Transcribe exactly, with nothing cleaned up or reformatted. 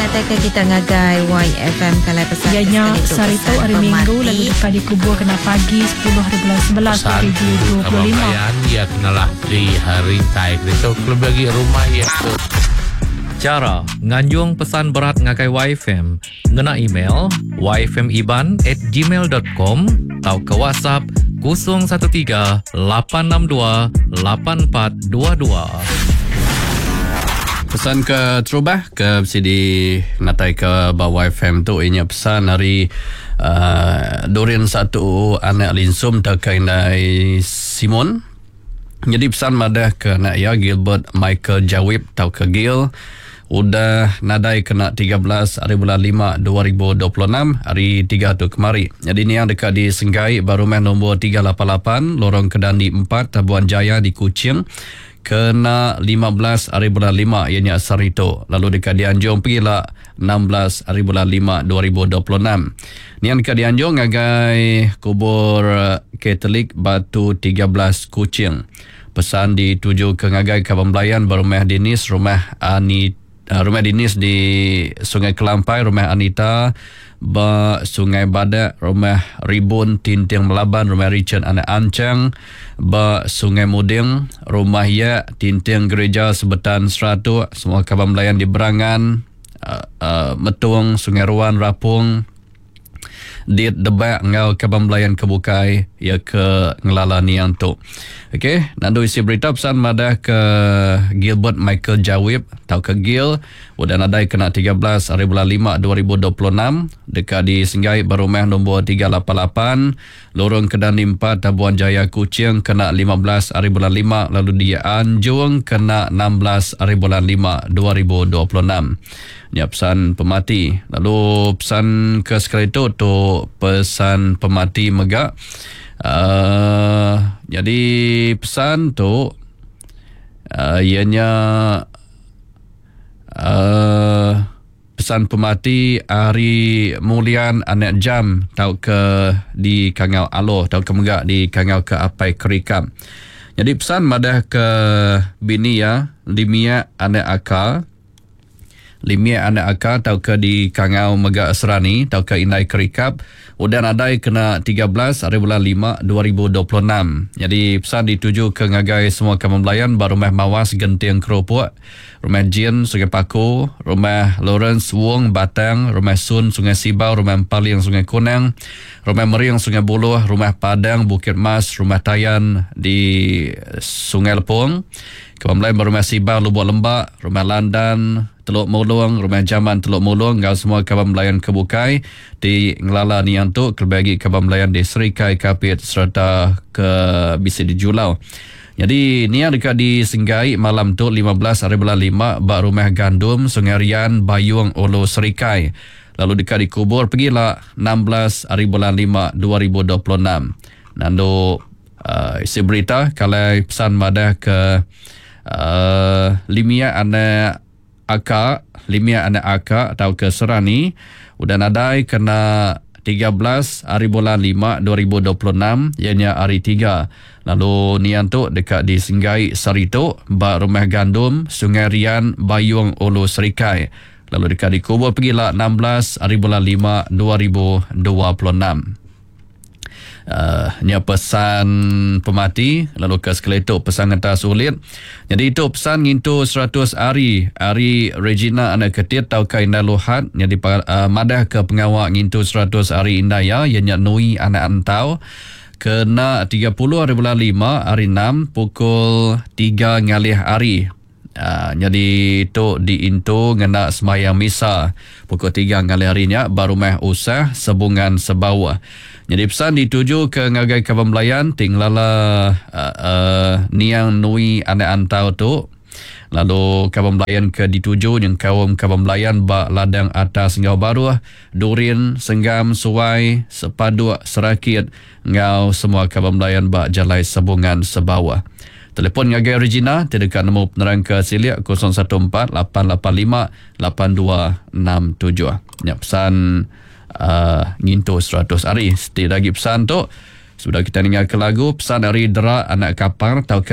ke kita ngagai Y F M kalai pesan. Ianya sarito hari Minggu lalu dekat dikubur kena pagi sepuluh hari bulan sebelas dua ribu dua puluh lima. Pesan ya kenalah di hari taik itu klub bagi rumah ya tu. Cara nganjung pesan berat ngagai Y F M ngena email y f m iban at gmail dot com atau ke WhatsApp kosong satu tiga lapan enam dua lapan empat dua dua. Pesan ke terubah ke C D natai ke bawah F M tu inya pesan hari uh, Dorian satu anak linsum terkait Simon. Jadi pesan madah ke anak ya Gilbert Michael Jawib tau ke Gil udah nadai kena tiga belas hari bulan lima dua ribu dua puluh enam hari tiga tu kemari. Jadi ni yang dekat di Senggai baru main nombor tiga lapan lapan lorong Kedandi empat Tabuan Jaya di Kuching kena lima belas hari bulan lima ianya Sarito. Lalu dekat di Anjong pergilah enam belas hari bulan lima dua ribu dua puluh enam. Ni yang dekat di Anjong ngagai kubur Katolik Batu tiga belas Kuching. Pesan dituju ke ngagai Kampung Melayan Rumah Dinis Rumah Ani uh, Rumah Dinis di Sungai Kelampai Rumah Anita ba Sungai Badak Rumah Ribun Tinting Melaban Rumah Richard Anak Ancang ba Sungai Muding Rumah Ya Tinting Gereja Sebetan Seratu semua Kampung Melayan di Berangan uh, uh, Metung Sungai Ruan Rapung Dit Debak ngau Kampung Melayan Kebukai ya ke ngelala ni yang tu. Okey, nandu isi berita pesan madah ke Gilbert Michael Jawib tau ke Gil udah nadai kena tiga belas hari bulan lima dua ribu dua puluh enam dekat di Senggai Barumah nombor tiga lapan lapan lorong Kedani empat Tabuan Jaya Kuching kena lima belas hari bulan lima lalu di Anjung kena enam belas hari bulan lima dua ribu dua puluh enam. Ni pesan pemati. Lalu pesan ke sekali itu tu pesan pemati megak. Uh, jadi pesan tu uh, ianya uh, pesan pemati Hari Mulian Anak Jam tau ke di Kangau Aloh tau ke megak di Kangau ke Apai Kerikam. Jadi pesan madah ke bini ya Limia Anak Akal Limia anak akak tau ke di Kangau Megak Serani tau ke Indai Kerikap udah nadai kena tiga belas hari bulan lima dua ribu dua puluh enam. Jadi pesan dituju ke ngagai semua Kampung Melayan Rumah Mawas Gentiang Keropok Rumah Jin Sungai Paku Rumah Lawrence Wong Batang Rumah Sun Sungai Sibau Rumah Empaliang Sungai Kunang Rumah Meriang Sungai Buloh Rumah Padang Bukit Mas Rumah Tayan di Sungai Lepong Kampung Melayan Rumah Sibau Lubuk Lembak Rumah Landan Teluk Molong, Rumah Jaman Teluk Molong, ngau semua Kampung Melayan Kebukai di ngelala ni yang tu kelebagi Kampung Melayan di Serikai Kapit serta ke Bisi di Julau. Jadi ni yang dekat di Senggai malam tu lima belas hari bulan lima bak Rumah Gandum Sungai Rian Bayung Ulu Serikai. Lalu dekat di Kubur pergilah enam belas hari bulan lima dua ribu dua puluh enam. Nando uh, isi berita kalau pesan madah ke uh, Limia anak Aka, Limia anak Aka atau ke Serani udah nadai kena tiga belas hari bulan lima dua ribu dua puluh enam ianya hari tiga. Lalu ni tu dekat di Senggai Sarito bak Rumah Gandum Sungai Rian Bayung Ulu Serikai. Lalu dekat di Kubur pergilah enam belas hari bulan lima dua ribu dua puluh enam. Uh, ni pesan pemati. Lalu ke sekali itu pesan ngata sulit. Jadi itu pesan ngintu seratus hari hari Regina anak ketit tau ka indah luhat. Jadi uh, madah ke pengawak ngintu seratus hari indah ya ianya Nui anak antau kena tiga puluh hari bulan lima hari enam pukul tiga ngalih hari. Uh, jadi itu diintu ngena semayang misa pukul tiga ngalih harinya baru meh usah sebungan sebawah. Jadi pesan dituju ke ngagai Kampung Melayan tinglala uh, uh, niang Nui anak antau tu. Lalu Kampung Melayan ke dituju yang kaum Kampung Melayan bak ladang atas ngau baru Durin Senggam Suai Sepaduk Serakit ngau semua Kampung Melayan bak jalai sebungan sebawah. Telefon ngagai Regina terdekat nombor penerang ke Siliak kosong satu empat lapan lapan lima lapan dua enam tujuh. Ya pesan uh, ngintu seratus hari. Setiap lagi pesan tu sudah kita dengar ke lagu pesan dari Dera anak kapar tau